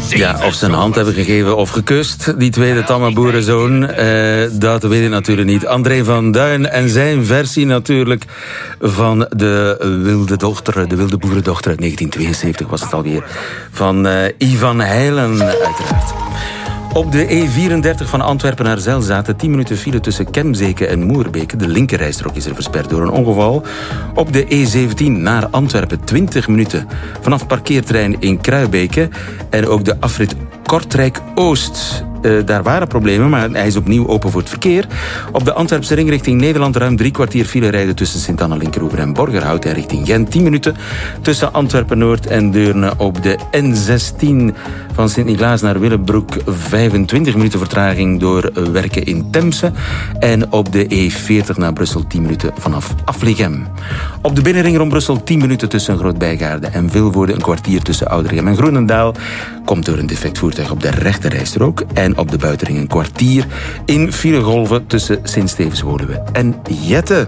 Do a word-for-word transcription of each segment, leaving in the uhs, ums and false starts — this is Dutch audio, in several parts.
Ja, of ze een hand hebben gegeven of gekust, die tweede tamme boerenzoon, uh, dat weet ik natuurlijk niet. André van Duin en zijn versie natuurlijk van de wilde dochter, de wilde boerendochter uit negentien tweeënzeventig was het alweer, van uh, Ivan Heilen uiteraard. Op de E vierendertig van Antwerpen naar Zeil zaten tien minuten file tussen Kemzeke en Moerbeke. De linkerrijstrook is er versperd door een ongeval. Op de E zeventien naar Antwerpen twintig minuten vanaf parkeerterrein in Kruibeke. En ook de afrit Kortrijk-Oost. Uh, daar waren problemen, maar hij is opnieuw open voor het verkeer. Op de Antwerpse ring richting Nederland ruim drie kwartier file rijden tussen Sint-Anna-Linkeroever en Borgerhout. En richting Gent tien minuten tussen Antwerpen-Noord en Deurne. Op de N zestien van Sint-Niklaas naar Willebroek vijfentwintig minuten vertraging door werken in Temse. En op de E veertig naar Brussel tien minuten vanaf Afligem. Op de binnenring rond Brussel tien minuten tussen Groot-Bijgaarde en Vilvoorde. Een kwartier tussen Ouderegem en Groenendaal. Komt door een defect voertuig op de rechterrijstrook. En op de buitenring een kwartier in filegolven tussen Sint-Stevens-Woluwe en Jette.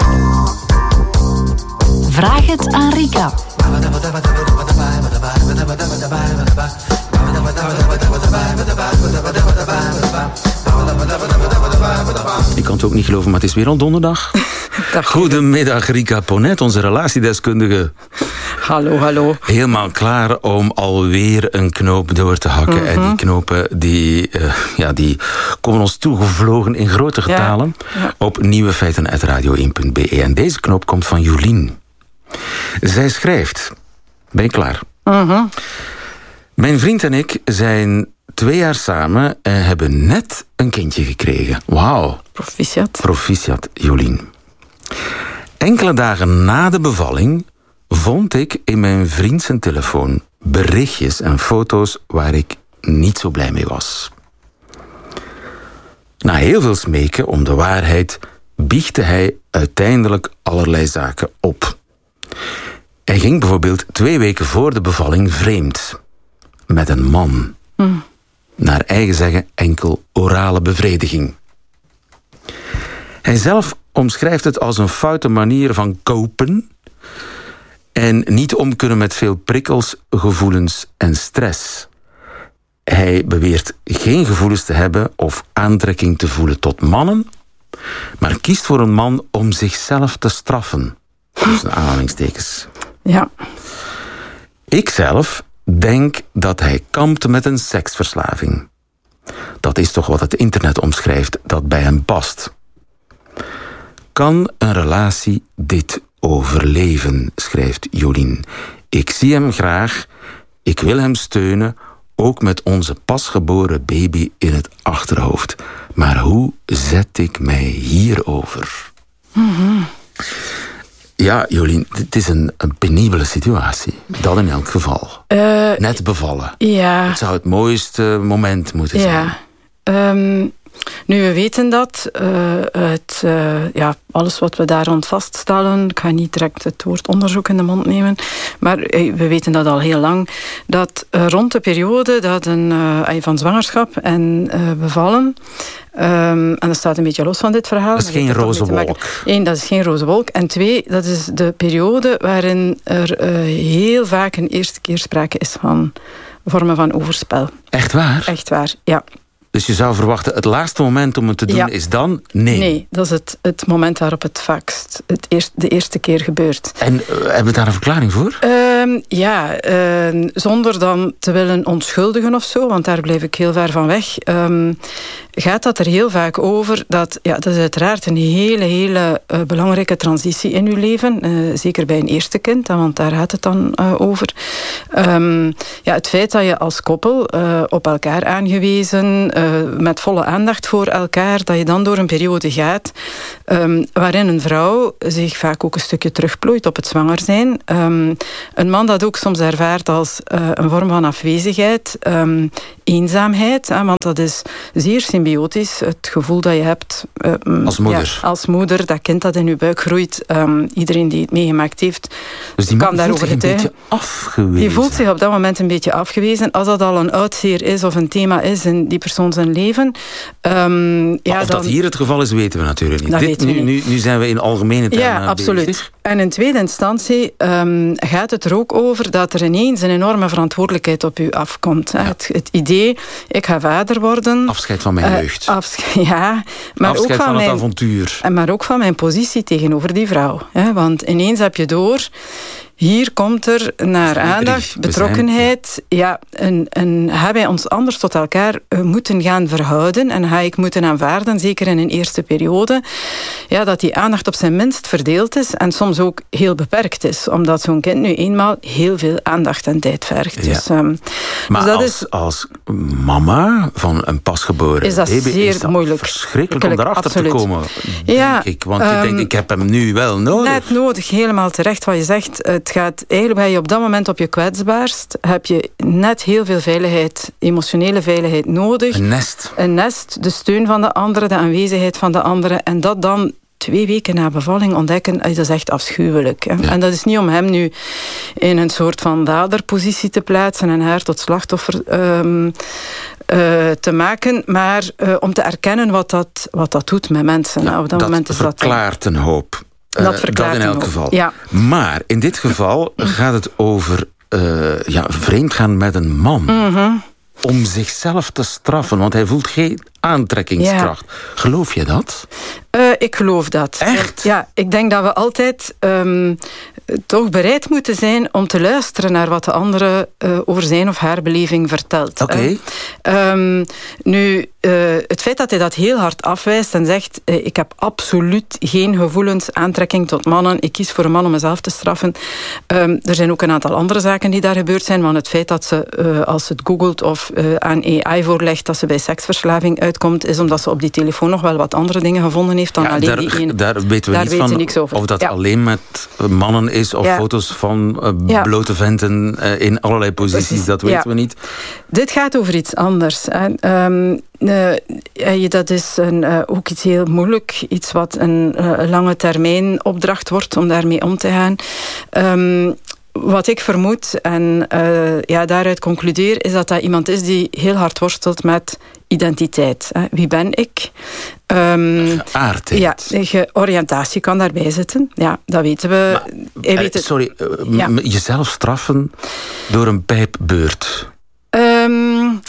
Vraag het aan Rika. Ik kan het ook niet geloven, maar het is weer al donderdag. Goedemiddag, Rika Ponet, onze relatiedeskundige. Hallo, hallo. Helemaal klaar om alweer een knoop door te hakken. Mm-hmm. En die knopen die, uh, ja, die komen ons toegevlogen in grote getalen ja, ja. op nieuwe feiten uit radio één punt b e. En deze knoop komt van Jolien. Zij schrijft... Ben je klaar? Mm-hmm. Mijn vriend en ik zijn twee jaar samen en hebben net een kindje gekregen. Wauw. Proficiat. Proficiat, Jolien. Enkele dagen na de bevalling vond ik in mijn vriend zijn telefoon berichtjes en foto's waar ik niet zo blij mee was. Na heel veel smeken om de waarheid biechtte hij uiteindelijk allerlei zaken op. Hij ging bijvoorbeeld twee weken voor de bevalling vreemd. Met een man. Mm. Naar eigen zeggen enkel orale bevrediging. Hij zelf omschrijft het als een foute manier van kopen en niet om kunnen met veel prikkels, gevoelens en stress. Hij beweert geen gevoelens te hebben of aantrekking te voelen tot mannen, maar kiest voor een man om zichzelf te straffen. Tussen aanhalingstekens. Ja. Ik zelf denk dat hij kampt met een seksverslaving. Dat is toch wat het internet omschrijft dat bij hem past. Kan een relatie dit overleven, schrijft Jolien. Ik zie hem graag, ik wil hem steunen, ook met onze pasgeboren baby in het achterhoofd. Maar hoe zet ik mij hierover? Mm-hmm. Ja, Jolien, het is een, een penibele situatie. Dat in elk geval. Uh, Net bevallen. Ja. Het zou het mooiste moment moeten zijn. Ja. Um, nu, we weten dat. Uh, het, uh, ja, alles wat we daar rond vaststellen, ik ga niet direct het woord onderzoek in de mond nemen, maar uh, we weten dat al heel lang, dat uh, rond de periode dat een, uh, van zwangerschap en uh, bevallen, Um, en dat staat een beetje los van dit verhaal. Dat is geen roze wolk. Eén, dat is geen roze wolk. En twee, dat is de periode waarin er uh, heel vaak een eerste keer sprake is van vormen van overspel. Echt waar? Echt waar, ja. Dus je zou verwachten, het laatste moment om het te doen ja. is dan? Nee. Nee, dat is het, het moment waarop het vaakst het eerst, de eerste keer gebeurt. En uh, hebben we daar een verklaring voor? Um, ja, uh, zonder dan te willen onschuldigen of zo, want daar blijf ik heel ver van weg, um, gaat dat er heel vaak over dat, ja, dat is uiteraard een hele, hele uh, belangrijke transitie in uw leven, uh, zeker bij een eerste kind, want daar gaat het dan uh, over. Um, ja, het feit dat je als koppel uh, op elkaar aangewezen, uh, met volle aandacht voor elkaar, dat je dan door een periode gaat um, waarin een vrouw zich vaak ook een stukje terugplooit op het zwanger zijn. Um, een man dat ook soms ervaart als uh, een vorm van afwezigheid, um, eenzaamheid, hè, want dat is zeer symbiotisch. Het gevoel dat je hebt um, als moeder. Ja, als moeder, dat kind dat in je buik groeit, um, iedereen die het meegemaakt heeft, dus die kan daarover getuigen. een beetje afgewezen. Je voelt zich op dat moment een beetje afgewezen. Als dat al een uitzeer is of een thema is en die persoon ons leven. Um, ja, of dan, dat hier het geval is, weten we natuurlijk niet. Dit, nu, niet. Nu, nu zijn we in algemene termen Ja, absoluut. bezig. En in tweede instantie um, gaat het er ook over dat er ineens een enorme verantwoordelijkheid op u afkomt. Ja. Het, het idee, ik ga vader worden. Afscheid van mijn uh, jeugd. Afscheid, ja. Maar afscheid ook van, van mijn, het avontuur. Maar ook van mijn positie tegenover die vrouw. Hè? Want ineens heb je door... Hier komt er naar aandacht, betrokkenheid. Ja, en, en hebben wij ons anders tot elkaar moeten gaan verhouden en ga ik moeten aanvaarden, zeker in een eerste periode, ja, dat die aandacht op zijn minst verdeeld is en soms ook heel beperkt is, omdat zo'n kind nu eenmaal heel veel aandacht en tijd vergt. Ja. Dus, um, maar dus dat als, is, als mama van een pasgeboren is dat baby, zeer is dat moeilijk. verschrikkelijk om daarachter absoluut. te komen, ja, denk ik. Want um, ik denk, ik heb hem nu wel nodig. Net nodig, helemaal terecht wat je zegt. Het gaat eigenlijk... je op dat moment op je kwetsbaarst, heb je net heel veel veiligheid, emotionele veiligheid nodig. Een nest. Een nest, de steun van de andere, de aanwezigheid van de andere. En dat dan twee weken na bevalling ontdekken, dat is echt afschuwelijk. Hè? Ja. En dat is niet om hem nu in een soort van daderpositie te plaatsen en haar tot slachtoffer um, uh, te maken, maar uh, om te erkennen wat dat, wat dat doet met mensen. Ja, op dat, dat moment is verklaart dat een hoop. Dat uh, verklaart dat in elk ook. geval. Ja. Maar in dit geval gaat het over uh, ja, vreemdgaan met een man. Mm-hmm. Om zichzelf te straffen, want hij voelt geen aantrekkingskracht. Ja. Geloof je dat? Uh, ik geloof dat. Echt? Ja, ik denk dat we altijd um, toch bereid moeten zijn om te luisteren naar wat de andere uh, over zijn of haar beleving vertelt. Oké. Okay. Um, nu, uh, het feit dat hij dat heel hard afwijst en zegt, uh, ik heb absoluut geen gevoelens, aantrekking tot mannen, ik kies voor een man om mezelf te straffen. Um, er zijn ook een aantal andere zaken die daar gebeurd zijn, maar het feit dat ze, uh, als ze het googelt of uh, aan A I voorlegt, dat ze bij seksverslaving uitkomt, is omdat ze op die telefoon nog wel wat andere dingen gevonden heeft dan ja, alleen daar, die ene. Daar weten we daar niet weten van niks over. of dat ja. alleen met mannen is of ja. foto's van uh, ja. blote venten uh, in allerlei posities, Precies. dat weten ja. we niet. Dit gaat over iets anders. Hè. Um, uh, dat is een, uh, ook iets heel moeilijk, iets wat een uh, lange termijn opdracht wordt om daarmee om te gaan. Um, Wat ik vermoed en uh, ja, daaruit concludeer, is dat dat iemand is die heel hard worstelt met identiteit. Hè. Wie ben ik? Um, Geaardheid. Ja, oriëntatie kan daarbij zitten. Ja, dat weten we. Maar, weet het. Sorry, uh, ja. jezelf straffen door een pijpbeurt. Um,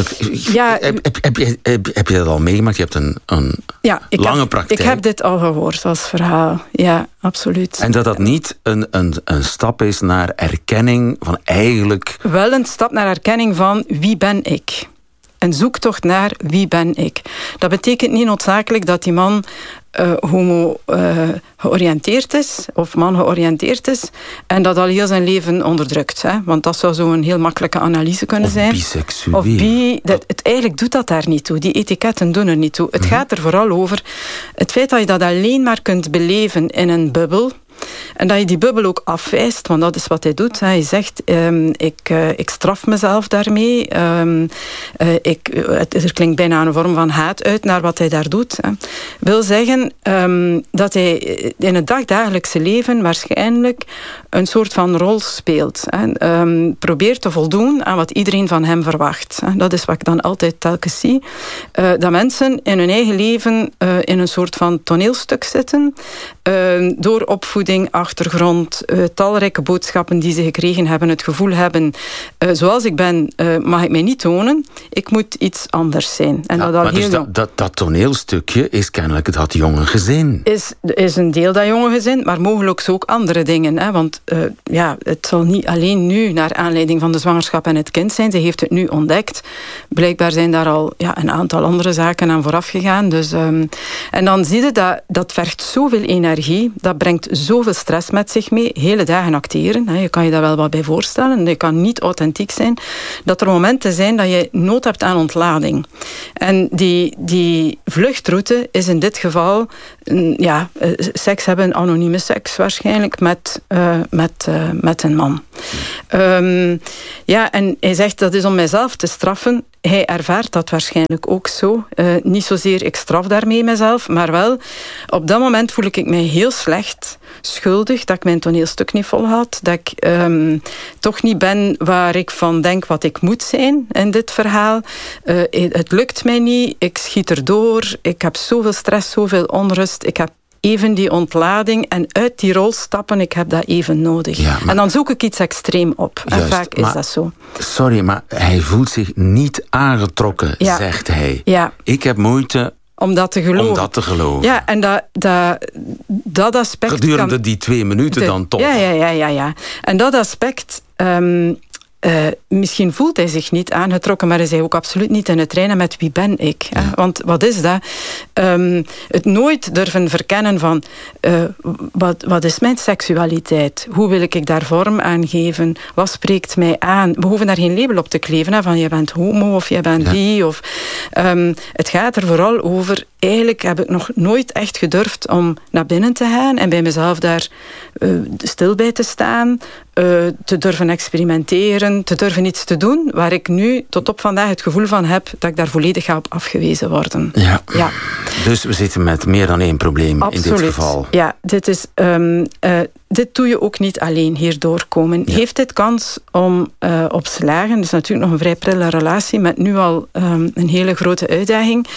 ja, heb, heb, heb, je, heb, heb je dat al meegemaakt? Je hebt een, een ja, ik lange heb, praktijk. Ik heb dit al gehoord als verhaal. Ja, absoluut. En dat dat niet een, een, een stap is naar erkenning van eigenlijk... Wel een stap naar erkenning van wie ben ik? Een zoektocht naar wie ben ik. Dat betekent niet noodzakelijk dat die man uh, homo uh, georiënteerd is, of man georiënteerd is, en dat al heel zijn leven onderdrukt. Hè? Want dat zou zo een heel makkelijke analyse kunnen of zijn. Biseksueel. Of bi. Dat, het eigenlijk doet dat daar niet toe. Die etiketten doen er niet toe. Het mm-hmm. gaat er vooral over het feit dat je dat alleen maar kunt beleven in een bubbel. En dat je die bubbel ook afwijst, want dat is wat hij doet. Hij zegt, um, ik, uh, ik straf mezelf daarmee. Um, uh, ik, het, er klinkt bijna een vorm van haat uit naar wat hij daar doet. Hè. Wil zeggen um, dat hij in het dagdagelijkse leven waarschijnlijk een soort van rol speelt. Hè. Um, probeert te voldoen aan wat iedereen van hem verwacht. Hè. Dat is wat ik dan altijd telkens zie. Uh, dat mensen in hun eigen leven uh, in een soort van toneelstuk zitten, uh, door opvoeding, achtergrond, uh, talrijke boodschappen die ze gekregen hebben, het gevoel hebben, uh, zoals ik ben, uh, mag ik mij niet tonen, ik moet iets anders zijn. En ja, dat al maar heel dus dat, dat, dat toneelstukje is kennelijk dat jonge gezin. Is, is een deel dat jonge gezin, maar mogelijk ook andere dingen. Hè? Want uh, ja, het zal niet alleen nu naar aanleiding van de zwangerschap en het kind zijn. Ze heeft het nu ontdekt. Blijkbaar zijn daar al ja, een aantal andere zaken aan vooraf gegaan. Dus, um, en dan zie je dat dat vergt zoveel energie, dat brengt zoveel stress met zich mee, hele dagen acteren. Hè. Je kan je daar wel wat bij voorstellen. Je kan niet authentiek zijn. Dat er momenten zijn dat je nood hebt aan ontlading. En die, die vluchtroute is in dit geval ja, seks hebben, anonieme seks waarschijnlijk, met, uh, met, uh, met een man. Um, ja, en hij zegt dat is om mijzelf te straffen. Hij ervaart dat waarschijnlijk ook zo. Uh, niet zozeer ik straf daarmee mezelf, maar wel op dat moment voel ik mij heel slecht schuldig, dat ik mijn toneelstuk niet volhoud, dat ik um, toch niet ben waar ik van denk wat ik moet zijn in dit verhaal. Uh, het lukt mij niet, ik schiet erdoor, ik heb zoveel stress, zoveel onrust, ik heb even die ontlading en uit die rol stappen, ik heb dat even nodig. Ja, maar, en dan zoek ik iets extreem op. Juist, en vaak is maar, dat zo. Sorry, maar hij voelt zich niet aangetrokken, ja. zegt hij. Ja. Ik heb moeite om dat te geloven. Om dat te geloven. Ja, en dat, dat, dat aspect... Gedurende kan, die twee minuten de, dan toch. Ja, ja, ja, ja, ja. En dat aspect... Um, Uh, misschien voelt hij zich niet aangetrokken, maar is hij ook absoluut niet in het reinen met wie ben ik. Ja. Hè? Want wat is dat? Um, het nooit durven verkennen van uh, wat, wat is mijn seksualiteit? Hoe wil ik daar vorm aan geven? Wat spreekt mij aan? We hoeven daar geen label op te kleven, hè, van je bent homo of je bent ja. die. Of, um, het gaat er vooral over, eigenlijk heb ik nog nooit echt gedurfd om naar binnen te gaan en bij mezelf daar uh, stil bij te staan, uh, te durven experimenteren, te durven iets te doen waar ik nu tot op vandaag het gevoel van heb dat ik daar volledig ga op afgewezen worden. Ja. Ja. Dus we zitten met meer dan één probleem Absoluut. in dit geval. Ja, dit is... Um, uh, Dit doe je ook niet alleen hier doorkomen. Ja. Heeft dit kans om uh, op slagen? Dat is natuurlijk nog een vrij prille relatie met nu al um, een hele grote uitdaging.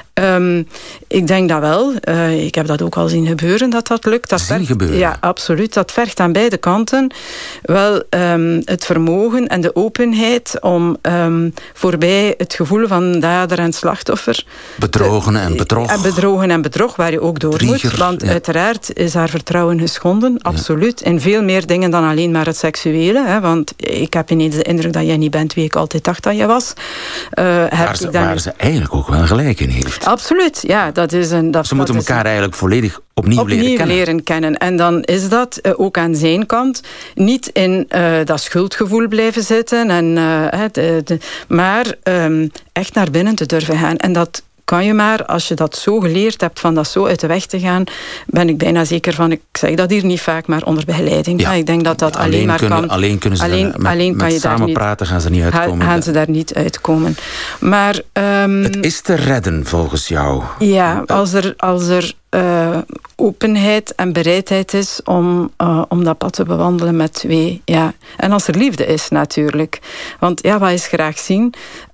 Um, ik denk dat wel. Uh, ik heb dat ook al zien gebeuren, dat dat lukt. Dat zien vergt, gebeuren? Ja, absoluut. Dat vergt aan beide kanten wel um, het vermogen en de openheid om um, voorbij het gevoel van dader en slachtoffer... Bedrogen en bedrog. En bedrogen en bedrog, waar je ook door Drieger, moet. Want ja. uiteraard is haar vertrouwen geschonden. Absoluut. Absoluut. In veel meer dingen dan alleen maar het seksuele. Hè, want ik heb ineens de indruk dat jij niet bent wie ik altijd dacht dat je was. Uh, waar ze, waar ze eigenlijk ook wel gelijk in heeft. Absoluut, ja. Dat is een, dat, ze moeten dat elkaar een, eigenlijk volledig opnieuw, opnieuw leren kennen. leren kennen. En dan is dat uh, ook aan zijn kant niet in uh, dat schuldgevoel blijven zitten. En, uh, de, de, maar um, echt naar binnen te durven gaan. En dat kan je maar, als je dat zo geleerd hebt, van dat zo uit de weg te gaan, ben ik bijna zeker van, ik zeg dat hier niet vaak, maar onder begeleiding. Ja. Ja, ik denk dat dat alleen, alleen maar kunnen, kan. Alleen kunnen ze alleen, met, alleen kan met je samen daar niet, praten gaan ze niet uitkomen. Gaan ze daar niet uitkomen. Maar, um, het is te redden, volgens jou. Ja, als er... Als er Uh, openheid en bereidheid is om, uh, om dat pad te bewandelen met twee. Ja. En als er liefde is natuurlijk. Want ja, wat is graag zien?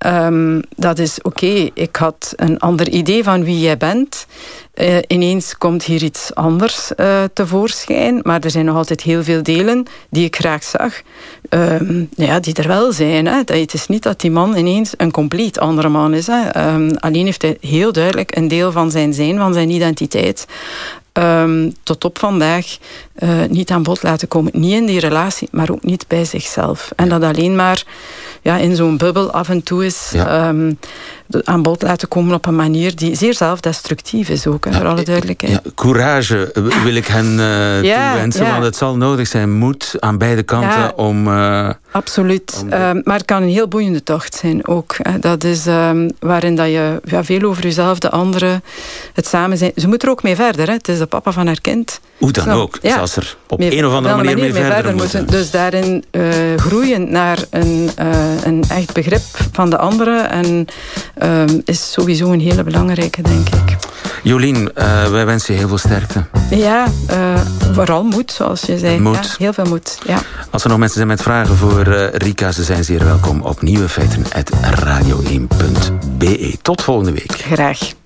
Um, dat is oké, okay, ik had een ander idee van wie jij bent. Uh, ineens komt hier iets anders uh, tevoorschijn. Maar er zijn nog altijd heel veel delen die ik graag zag. Um, ja, die er wel zijn. Hè. Dat, het is niet dat die man ineens een compleet andere man is. Hè. Um, alleen heeft hij heel duidelijk een deel van zijn zijn, van zijn identiteit, Um, tot op vandaag uh, niet aan bod laten komen. Niet in die relatie, maar ook niet bij zichzelf. En dat alleen maar ja, in zo'n bubbel af en toe is ja. um, aan bod laten komen op een manier die zeer zelfdestructief is ook, hè, ja, voor alle duidelijkheid. Ja, courage wil ik hen uh, ja, toewensen, ja. want het zal nodig zijn moed aan beide kanten ja, om... Uh, absoluut, om de... uh, maar het kan een heel boeiende tocht zijn ook. Hè. Dat is um, waarin dat je ja, veel over jezelf, de anderen, het samen zijn. Ze moet er ook mee verder, hè. Het is de papa van haar kind. Hoe dan ook, ja. Zoals er op mee, een of andere manier, manier mee, mee verder, verder moeten. Dus daarin uh, groeien naar een, uh, een echt begrip van de anderen en um, is sowieso een hele belangrijke, denk ik. Jolien, uh, wij wensen je heel veel sterkte. Ja, uh, vooral moed, zoals je zei. Moed. Ja, heel veel moed, ja. Als er nog mensen zijn met vragen voor uh, Rika, ze zijn zeer welkom op nieuwe feiten at radio één punt be. Tot volgende week. Graag.